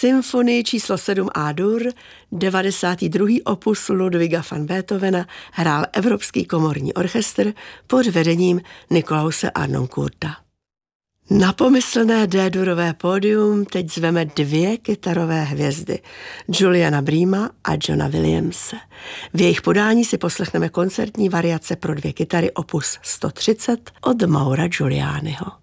Symfonii číslo 7 A-dur, 92. opus Ludwiga van Beethovena hrál Evropský komorní orchestr pod vedením Nikolause Arnoncourta. Na pomyslné D-durové pódium teď zveme 2 kytarové hvězdy, Juliana Breama a Johna Williamse. V jejich podání si poslechneme koncertní variace pro 2 kytary opus 130 od Maura Giulianiho.